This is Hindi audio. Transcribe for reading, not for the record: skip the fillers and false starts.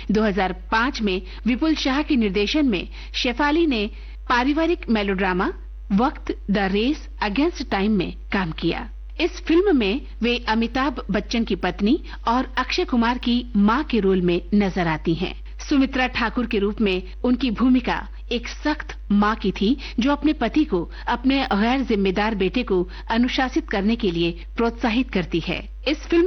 2005 में विपुल शाह के निर्देशन में शेफाली ने पारिवारिक मेलोड्रामा वक्त द रेस अगेंस्ट टाइम में काम किया। इस फिल्म में वे अमिताभ बच्चन की पत्नी और अक्षय कुमार की मां के रोल में नजर आती हैं। सुमित्रा ठाकुर के रूप में उनकी भूमिका एक सख्त मां की थी, जो अपने पति को अपने गैर जिम्मेदार बेटे को अनुशासित करने के लिए प्रोत्साहित करती है। इस फिल्म